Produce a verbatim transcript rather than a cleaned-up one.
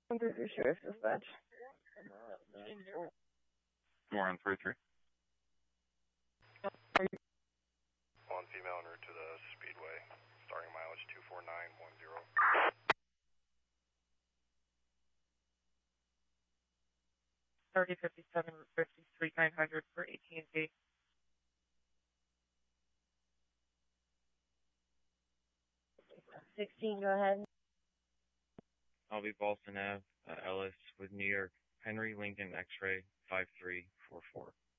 one three three Sheriff Dispatch. More on three three. One female en route to the Speedway, starting mileage two four nine one zero. thirty fifty-seven, fifty-three, nine hundred for A T and T. sixteen, go ahead. I'll be Boston Ave, uh, Ellis with New York, Henry Lincoln X-ray five three four four.